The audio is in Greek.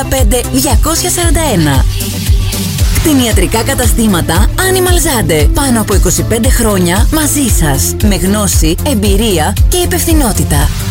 241. Κτηνιατρικά καταστήματα Animal Zande. Πάνω από 25 χρόνια μαζί σας. Με γνώση, εμπειρία και υπευθυνότητα.